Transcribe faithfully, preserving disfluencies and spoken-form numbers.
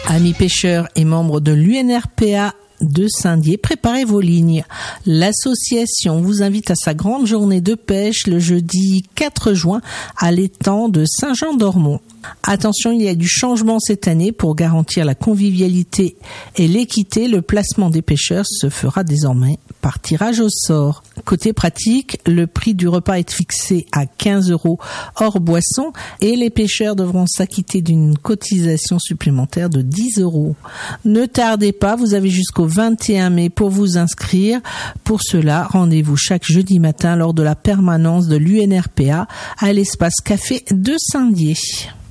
Amis pêcheurs et membres de l'U N R P A de Saint-Dié, préparez vos lignes. L'association vous invite à sa grande journée de pêche le jeudi quatre juin à l'étang de Saint-Jean-d'Ormont. Attention, il y a du changement cette année pour garantir la convivialité et l'équité. Le placement des pêcheurs se fera désormais par tirage au sort. Côté pratique, le prix du repas est fixé à quinze euros hors boisson et les pêcheurs devront s'acquitter d'une cotisation supplémentaire de dix euros. Ne tardez pas, vous avez jusqu'au vingt et un mai pour vous inscrire. Pour cela, rendez-vous chaque jeudi matin lors de la permanence de l'U N R P A à l'espace café de Saint-Dié.